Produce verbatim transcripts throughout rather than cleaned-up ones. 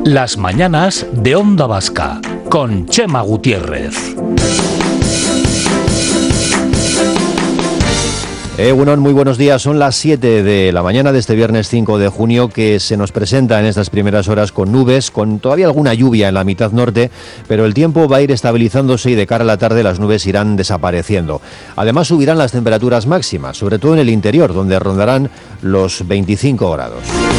Las mañanas de Onda Vasca, con Chema Gutiérrez. Eh, bueno, muy buenos días. Son las siete de la mañana de este viernes cinco de junio, que se nos presenta en estas primeras horas con nubes, con todavía alguna lluvia en la mitad norte, pero el tiempo va a ir estabilizándose y de cara a la tarde las nubes irán desapareciendo. Además subirán las temperaturas máximas, sobre todo en el interior, donde rondarán los veinticinco grados.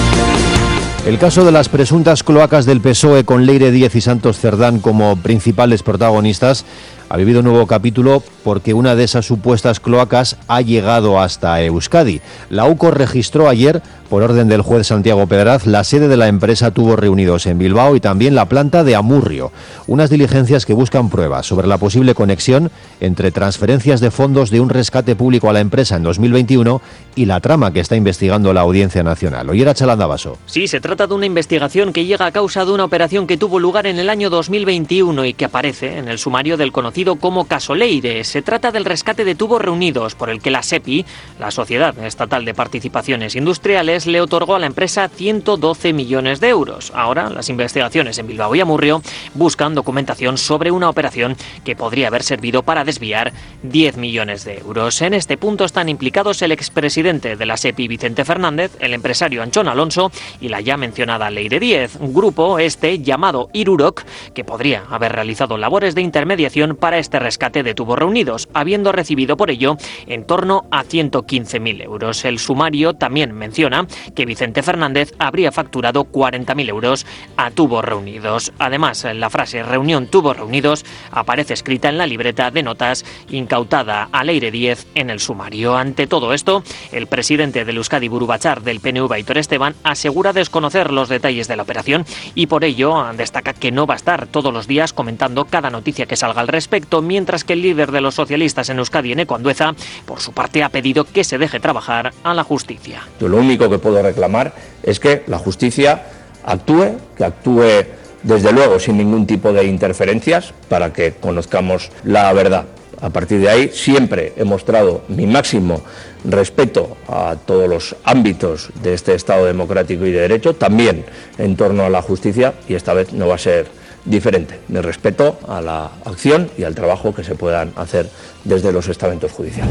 El caso de las presuntas cloacas del P S O E con Leire Díez y Santos Cerdán como principales protagonistas ha vivido un nuevo capítulo porque una de esas supuestas cloacas ha llegado hasta Euskadi. La U C O registró ayer, por orden del juez Santiago Pedraz, la sede de la empresa Tubos Reunidos en Bilbao y también la planta de Amurrio. Unas diligencias que buscan pruebas sobre la posible conexión entre transferencias de fondos de un rescate público a la empresa en dos mil veintiuno y la trama que está investigando la Audiencia Nacional. Oyer a Chalandabaso. Sí, se trata de una investigación que llega a causa de una operación que tuvo lugar en el año dos mil veintiuno y que aparece en el sumario del conocido como caso Leire. Se trata del rescate de Tubos Reunidos, por el que la SEPI, la Sociedad Estatal de Participaciones Industriales, le otorgó a la empresa ciento doce millones de euros. Ahora, las investigaciones en Bilbao y Amurrio buscan documentación sobre una operación que podría haber servido para desviar diez millones de euros. En este punto están implicados el expresidente de la SEPI, Vicente Fernández, el empresario Anchón Alonso y la ya mencionada Leire Díez, un grupo este llamado Irurok, que podría haber realizado labores de intermediación para este rescate de Tubos Reunidos, habiendo recibido por ello en torno a ciento quince mil euros. El sumario también menciona que Vicente Fernández habría facturado cuarenta mil euros a Tubos Reunidos. Además, la frase reunión Tubos Reunidos aparece escrita en la libreta de notas incautada a Leire Díez en el sumario. Ante todo esto, el presidente del Euskadi Buru Batzar del P N V, Aitor Esteban, asegura desconocer los detalles de la operación y por ello destaca que no va a estar todos los días comentando cada noticia que salga al respecto, mientras que el líder de los socialistas en Euskadi, Eneko Andueza, por su parte ha pedido que se deje trabajar a la justicia. Yo lo único que puedo reclamar es que la justicia actúe, que actúe desde luego sin ningún tipo de interferencias para que conozcamos la verdad. A partir de ahí siempre he mostrado mi máximo respeto a todos los ámbitos de este Estado democrático y de derecho, también en torno a la justicia, y esta vez no va a ser diferente. Me respeto a la acción y al trabajo que se puedan hacer desde los estamentos judiciales.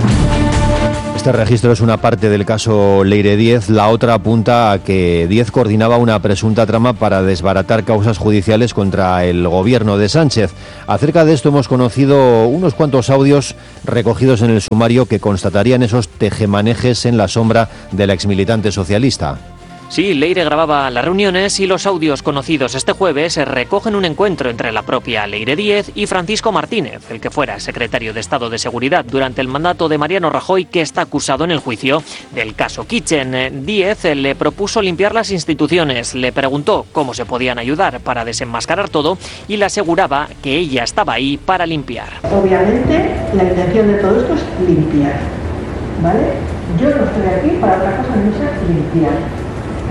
Este registro es una parte del caso Leire Díez. La otra apunta a que Díez coordinaba una presunta trama para desbaratar causas judiciales contra el gobierno de Sánchez. Acerca de esto hemos conocido unos cuantos audios recogidos en el sumario que constatarían esos tejemanejes en la sombra del exmilitante socialista. Sí, Leire grababa las reuniones y los audios conocidos este jueves recogen un encuentro entre la propia Leire Díez y Francisco Martínez, el que fuera secretario de Estado de Seguridad durante el mandato de Mariano Rajoy, que está acusado en el juicio del caso Kitchen. Díez le propuso limpiar las instituciones, le preguntó cómo se podían ayudar para desenmascarar todo y le aseguraba que ella estaba ahí para limpiar. Obviamente, la intención de todo esto es limpiar, ¿vale? Yo no estoy aquí para otra cosa que no sea limpiar.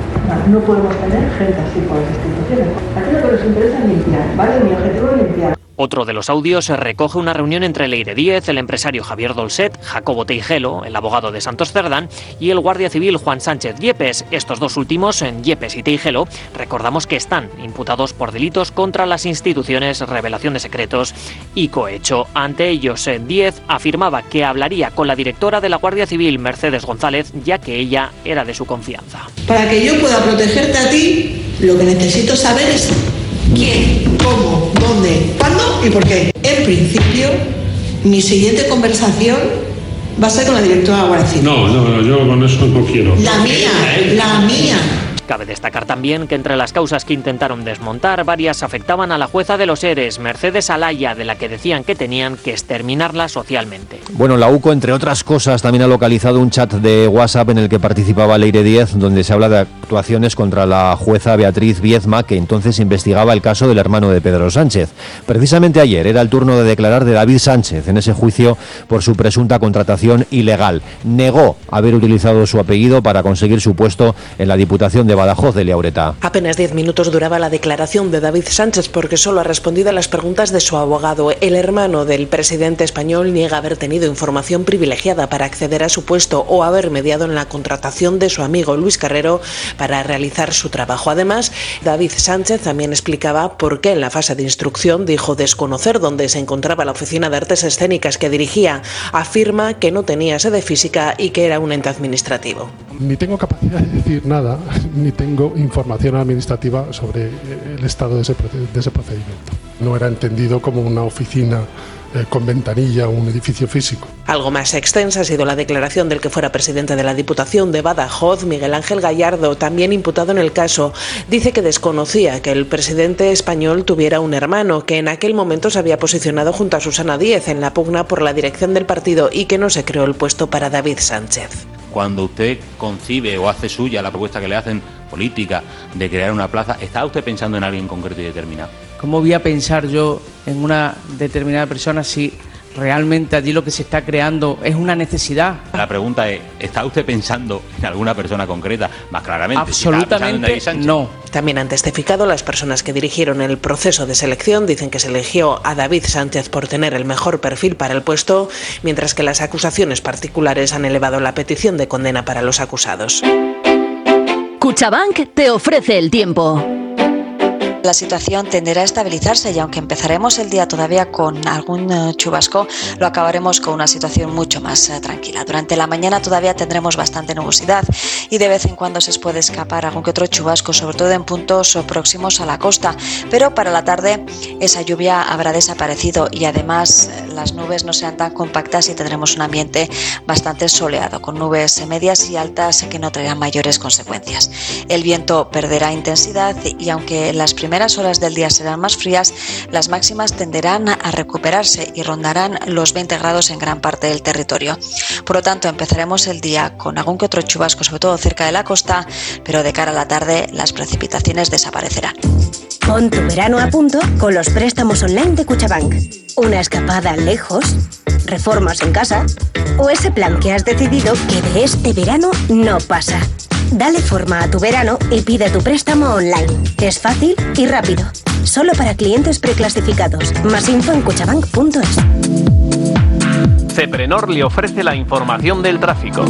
No podemos tener gente así por las instituciones. Aquí lo que nos interesa es limpiar, ¿vale? Mi objetivo es limpiar. Otro de los audios recoge una reunión entre Leire Díez, el empresario Javier Dolcet, Jacobo Teijelo, el abogado de Santos Cerdán, y el guardia civil Juan Sánchez Yepes. Estos dos últimos, Yepes y Teijelo, recordamos que están imputados por delitos contra las instituciones, revelación de secretos y cohecho. Ante ellos, Díez afirmaba que hablaría con la directora de la Guardia Civil, Mercedes González, ya que ella era de su confianza. Para que yo pueda protegerte a ti, lo que necesito saber es quién, cómo, dónde, cuándo y por qué. En principio, mi siguiente conversación va a ser con la directora de la Guardia Civil. No, no, no, yo con eso no quiero. La mía, la mía. Cabe destacar también que entre las causas que intentaron desmontar, varias afectaban a la jueza de los ERES, Mercedes Alaya, de la que decían que tenían que exterminarla socialmente. Bueno, la U C O, entre otras cosas, también ha localizado un chat de WhatsApp en el que participaba Leire Díez, donde se habla de actuaciones contra la jueza Beatriz Viezma, que entonces investigaba el caso del hermano de Pedro Sánchez. Precisamente ayer era el turno de declarar de David Sánchez en ese juicio por su presunta contratación ilegal. Negó haber utilizado su apellido para conseguir su puesto en la Diputación de Badajoz, de Liaureta. Apenas diez minutos duraba la declaración de David Sánchez porque solo ha respondido a las preguntas de su abogado. El hermano del presidente español niega haber tenido información privilegiada para acceder a su puesto o haber mediado en la contratación de su amigo Luis Carrero para realizar su trabajo. Además, David Sánchez también explicaba por qué en la fase de instrucción dijo desconocer dónde se encontraba la oficina de artes escénicas que dirigía. Afirma que no tenía sede física y que era un ente administrativo. Ni tengo capacidad de decir nada, ni tengo información administrativa sobre el estado de ese, de ese procedimiento. No era entendido como una oficina eh, con ventanilla o un edificio físico. Algo más extensa ha sido la declaración del que fuera presidente de la Diputación de Badajoz, Miguel Ángel Gallardo, también imputado en el caso. Dice que desconocía que el presidente español tuviera un hermano, que en aquel momento se había posicionado junto a Susana Díez en la pugna por la dirección del partido y que no se creó el puesto para David Sánchez. Cuando usted concibe o hace suya la propuesta que le hacen política de crear una plaza, ¿está usted pensando en alguien concreto y determinado? ¿Cómo voy a pensar yo en una determinada persona si realmente allí lo que se está creando es una necesidad? La pregunta es, ¿está usted pensando en alguna persona concreta? Más claramente. Absolutamente si no. También han testificado las personas que dirigieron el proceso de selección. Dicen que se eligió a David Sánchez por tener el mejor perfil para el puesto, mientras que las acusaciones particulares han elevado la petición de condena para los acusados. Cuchabank te ofrece el tiempo. La situación tenderá a estabilizarse y aunque empezaremos el día todavía con algún uh, chubasco, lo acabaremos con una situación mucho más uh, tranquila. Durante la mañana todavía tendremos bastante nubosidad y de vez en cuando se puede escapar algún que otro chubasco, sobre todo en puntos uh, próximos a la costa. Pero para la tarde esa lluvia habrá desaparecido y además uh, las nubes no serán tan compactas y tendremos un ambiente bastante soleado, con nubes medias y altas que no traerán mayores consecuencias. El viento perderá intensidad y aunque las primeras primeras horas del día serán más frías, las máximas tenderán a recuperarse y rondarán los veinte grados en gran parte del territorio. Por lo tanto, empezaremos el día con algún que otro chubasco, sobre todo cerca de la costa, pero de cara a la tarde las precipitaciones desaparecerán. Pon tu verano a punto con los préstamos online de Cuchabank. Una escapada lejos, reformas en casa o ese plan que has decidido que de este verano no pasa. Dale forma a tu verano y pide tu préstamo online. Es fácil y rápido. Solo para clientes preclasificados. Más info en cuchabank punto es. Ceprenor le ofrece la información del tráfico.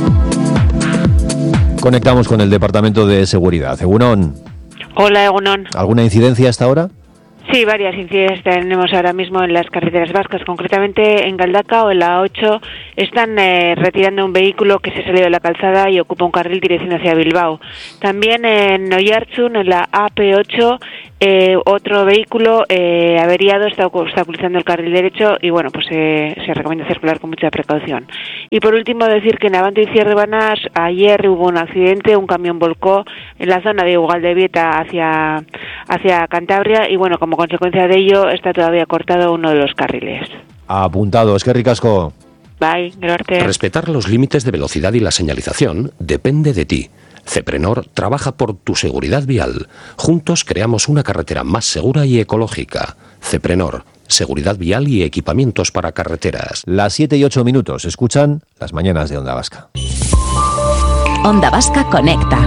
Conectamos con el Departamento de Seguridad. Egunon. Hola, Egunon. ¿Alguna incidencia hasta ahora? Sí, varias incidencias tenemos ahora mismo en las carreteras vascas, concretamente en Galdacao, en la ocho, están eh, retirando un vehículo que se salió de la calzada y ocupa un carril dirección hacia Bilbao. También en Oiartzun, en la A P ocho, eh, otro vehículo eh, averiado está obstaculizando el carril derecho y bueno, pues eh, se recomienda circular con mucha precaución. Y por último decir que en Abante y Cierrebanas ayer hubo un accidente, un camión volcó en la zona de Ugaldebieta hacia, hacia Cantabria y bueno, como consecuencia de ello está todavía cortado uno de los carriles. Apuntado, es que ricasco. Bye, gracias. Respetar los límites de velocidad y la señalización depende de ti. Ceprenor trabaja por tu seguridad vial. Juntos creamos una carretera más segura y ecológica. Ceprenor, seguridad vial y equipamientos para carreteras. Las siete y ocho minutos, escuchan las mañanas de Onda Vasca. Onda Vasca conecta.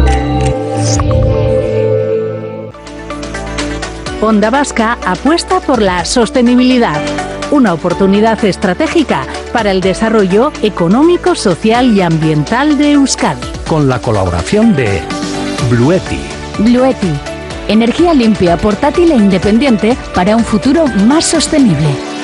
Onda Vasca apuesta por la sostenibilidad, una oportunidad estratégica para el desarrollo económico, social y ambiental de Euskadi. Con la colaboración de Blueti. Blueti, energía limpia, portátil e independiente para un futuro más sostenible.